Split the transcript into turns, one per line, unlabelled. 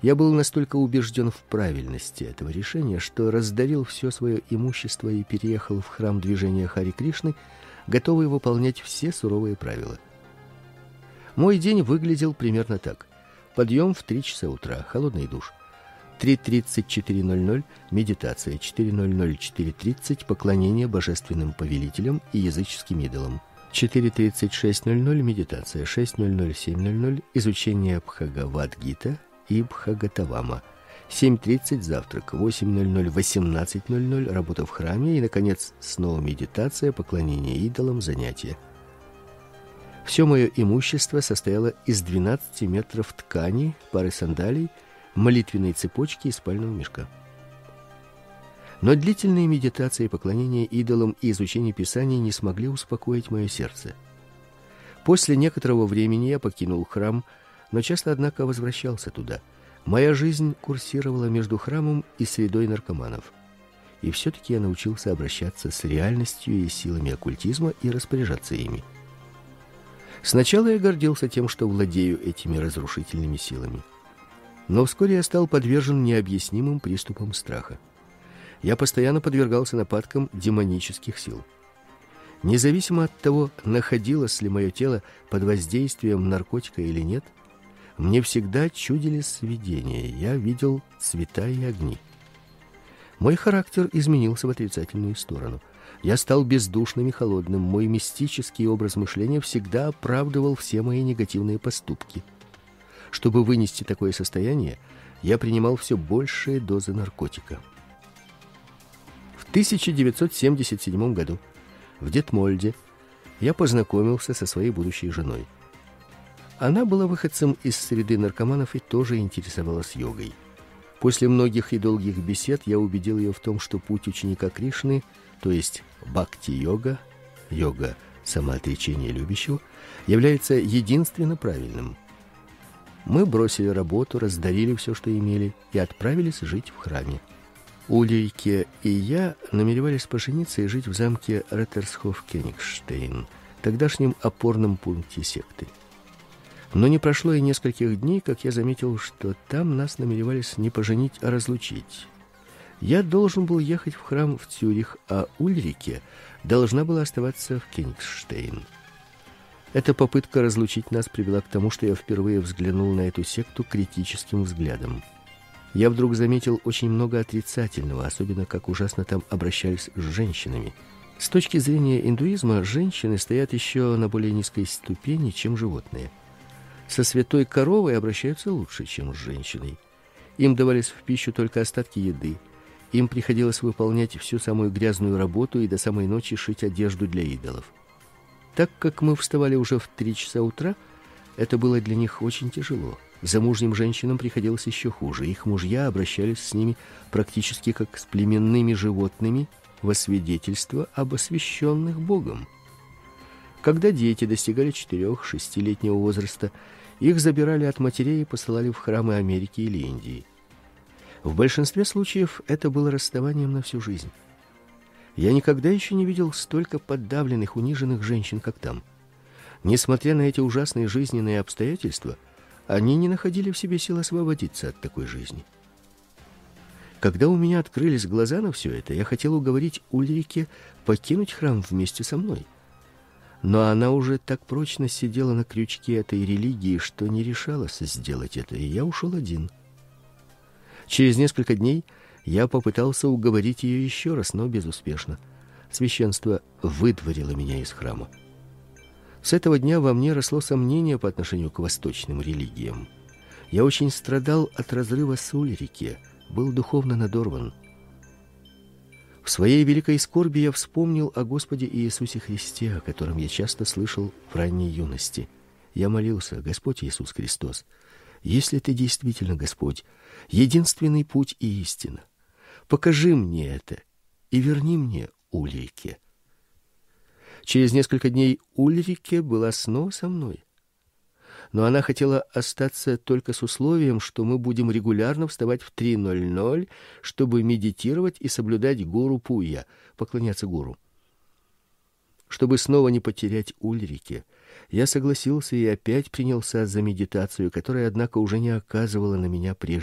Я был настолько убежден в правильности этого решения, что раздарил все свое имущество и переехал в храм движения Хари Кришны, готовый выполнять все суровые правила. Мой день выглядел примерно так: подъем в 3 часа утра, холодный душ; 3:30 – 4:00 медитация, 4:00 – 4:30 поклонение божественным повелителям и языческим идолам, 4:30 – 6:00 медитация, 6:00 – 7:00 изучение Бхагавад-гита и Бхагатавама, 7:30 завтрак, 8:00 – 18:00 работа в храме и, наконец, снова медитация, поклонение идолам, занятия. Все мое имущество состояло из 12 метров ткани, пары сандалий, молитвенной цепочки и спального мешка. Но длительные медитации, поклонение идолам и изучение Писаний не смогли успокоить мое сердце. После некоторого времени я покинул храм, но часто, однако, возвращался туда. Моя жизнь курсировала между храмом и средой наркоманов. И все-таки я научился обращаться с реальностью и силами оккультизма и распоряжаться ими. Сначала я гордился тем, что владею этими разрушительными силами. Но вскоре я стал подвержен необъяснимым приступам страха. Я постоянно подвергался нападкам демонических сил. Независимо от того, находилось ли мое тело под воздействием наркотика или нет, мне всегда чудились видения. Я видел цвета и огни. Мой характер изменился в отрицательную сторону. Я стал бездушным и холодным. Мой мистический образ мышления всегда оправдывал все мои негативные поступки. Чтобы вынести такое состояние, я принимал все большие дозы наркотика. В 1977 году в Детмольде я познакомился со своей будущей женой. Она была выходцем из среды наркоманов и тоже интересовалась йогой. После многих и долгих бесед я убедил ее в том, что путь ученика Кришны, то есть бхакти-йога, йога самоотречения любящего, является единственно правильным. Мы бросили работу, раздарили все, что имели, и отправились жить в храме. Ульрике и я намеревались пожениться и жить в замке Реттерсхоф-Кенигштейн, тогдашнем опорном пункте секты. Но не прошло и нескольких дней, как я заметил, что там нас намеревались не поженить, а разлучить. Я должен был ехать в храм в Цюрих, а Ульрике должна была оставаться в Кенигштейн. Эта попытка разлучить нас привела к тому, что я впервые взглянул на эту секту критическим взглядом. Я вдруг заметил очень много отрицательного, особенно как ужасно там обращались с женщинами. С точки зрения индуизма, женщины стоят еще на более низкой ступени, чем животные. Со святой коровой обращаются лучше, чем с женщиной. Им давались в пищу только остатки еды. Им приходилось выполнять всю самую грязную работу и до самой ночи шить одежду для идолов. Так как мы вставали уже в 3 часа утра, это было для них очень тяжело. Замужним женщинам приходилось еще хуже. Их мужья обращались с ними практически как с племенными животными во свидетельство об освященных Богом. Когда дети достигали 4-6-летнего возраста, их забирали от матерей и посылали в храмы Америки или Индии. В большинстве случаев это было расставанием на всю жизнь. Я никогда еще не видел столько подавленных, униженных женщин, как там. Несмотря на эти ужасные жизненные обстоятельства, они не находили в себе сил освободиться от такой жизни. Когда у меня открылись глаза на все это, я хотел уговорить Ульрике покинуть храм вместе со мной. Но она уже так прочно сидела на крючке этой религии, что не решалась сделать это, и я ушел один. Через несколько дней я попытался уговорить ее еще раз, но безуспешно. Священство выдворило меня из храма. С этого дня во мне росло сомнение по отношению к восточным религиям. Я очень страдал от разрыва с Ульрике, был духовно надорван. В своей великой скорби я вспомнил о Господе Иисусе Христе, о котором я часто слышал в ранней юности. Я молился: Господь Иисус Христос, если Ты действительно Господь, единственный путь и истина, покажи мне это и верни мне Ульрике. Через несколько дней Ульрике была снова со мной. Но она хотела остаться только с условием, что мы будем регулярно вставать в 3:00, чтобы медитировать и соблюдать гуру Пуя, поклоняться гуру. Чтобы снова не потерять Ульрике, я согласился и опять принялся за медитацию, которая, однако, уже не оказывала на меня прежнего